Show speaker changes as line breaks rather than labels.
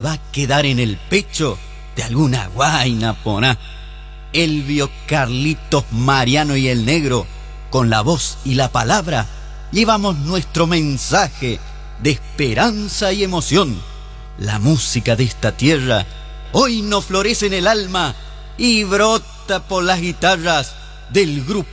va a quedar en el pecho de alguna guaina poná. Elvio, Carlitos, Mariano y el Negro, con la voz y la palabra, llevamos nuestro mensaje de esperanza y emoción. La música de esta tierra hoy nos florece en el alma y brota por las guitarras del grupo